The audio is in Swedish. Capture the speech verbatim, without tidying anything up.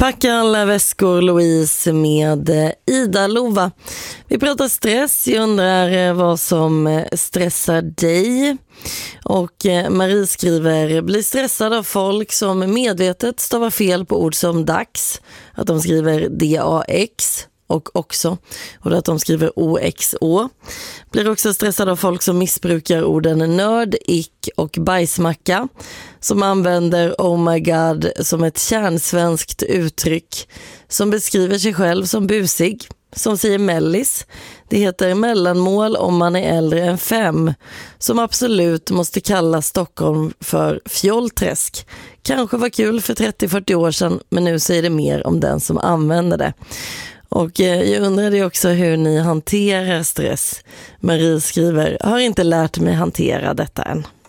Packa alla väskor, Louise, med Ida Lova. Vi pratar stress. Jag undrar vad som stressar dig. Och Marie skriver: bli stressad av folk som medvetet stavar fel på ord som dags. Att de skriver D A X och också. Och att de skriver O X Å. Blir också stressad av folk som missbrukar orden nörd, ick och bajsmacka. Som använder oh my god som ett kärnsvenskt uttryck. Som beskriver sig själv som busig. Som säger mellis. Det heter mellanmål om man är äldre än fem. Som absolut måste kalla Stockholm för fjollträsk. Kanske var kul för trettio till fyrtio år sedan, men nu säger det mer om den som använder det. Och jag undrade också hur ni hanterar stress. Marie skriver: har inte lärt mig hantera detta än.